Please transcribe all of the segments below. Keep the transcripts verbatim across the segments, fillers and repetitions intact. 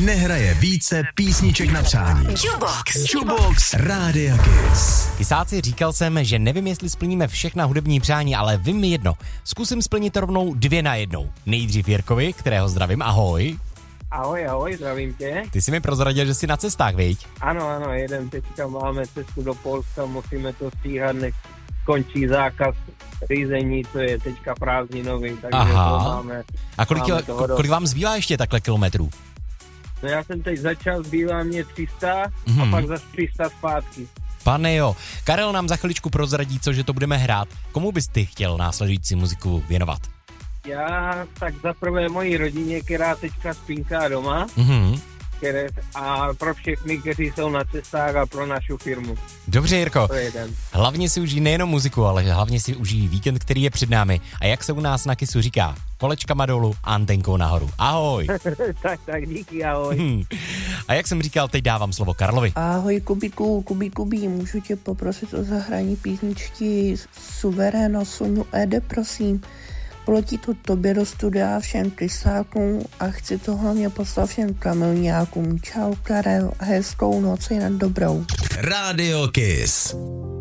nehraje více písniček na přání. Jukebox. Jukebox Rádia Kiss. Kysáci, říkal jsem, že nevím, jestli splníme všechna hudební přání, ale vím mi jedno. Zkusím splnit rovnou dvě na jednou. Nejdřív Jirkovi, kterého zdravím, ahoj. Ahoj, ahoj, zdravím tě. Ty jsi mi prozradil, že jsi na cestách, viď? Ano, ano, jeden teďka máme cestu do Polska, musíme to stíhat, než končí zákaz řízení, co je teďka prázdninový, takže Aha. to máme. A kolik, máme kil, kolik vám zbývá ještě takhle kilometrů? No já jsem teď začal, zbývá mě tři sta Mhm. a pak zase tři sta zpátky. Pane jo, Karel nám za chviličku prozradí, co, že to budeme hrát. Komu bys ty chtěl následující muziku věnovat? Já tak za prvé mojí rodině, která teďka spinká doma, Mhm. které, a pro všechny, kteří jsou na cestách a pro našu firmu. Dobře, Jirko. To je jeden. Hlavně si užij nejenom muziku, ale hlavně si užij víkend, který je před námi. A jak se u nás na Kissu říká, kolečkama dolů a antenkou nahoru. Ahoj. tak, tak, díky, ahoj. Hmm. A jak jsem říkal, teď dávám slovo Karlovi. Ahoj Kubiku, Kubí, Kubí, můžu tě poprosit o zahrání písničky Suveréno Sunu Ede, prosím. Poletí to tobě do studia, všem kysákům a chci to hlavně poslat všem kamilňákům. Čau Karel, hezkou noc i na dobrou. Rádio Kiss.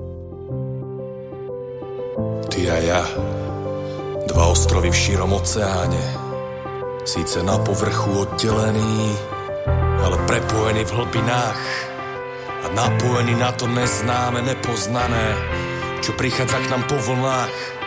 Ty a ja, dva ostrovy v širom oceáne, síce na povrchu oddelení, ale prepojení v hlbinách a napojení na to neznáme, nepoznané, čo prichádza k nám po vlnách.